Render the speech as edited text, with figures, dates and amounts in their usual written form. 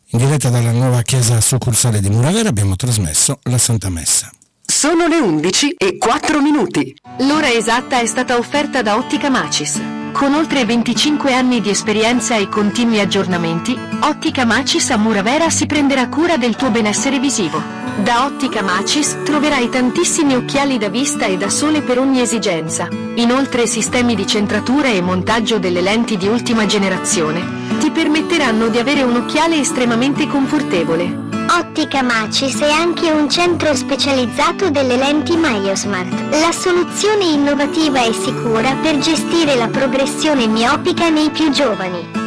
In diretta dalla nuova chiesa succursale di Muravera abbiamo trasmesso la Santa Messa. Sono le 11:04. L'ora esatta è stata offerta da Ottica Macis. Con oltre 25 anni di esperienza e continui aggiornamenti, Ottica Macis a Muravera si prenderà cura del tuo benessere visivo. Da Ottica Macis troverai tantissimi occhiali da vista e da sole per ogni esigenza. Inoltre sistemi di centratura e montaggio delle lenti di ultima generazione ti permetteranno di avere un occhiale estremamente confortevole. Ottica Macis è anche un centro specializzato delle lenti MyoSmart, la soluzione innovativa e sicura per gestire la progressione miopica nei più giovani.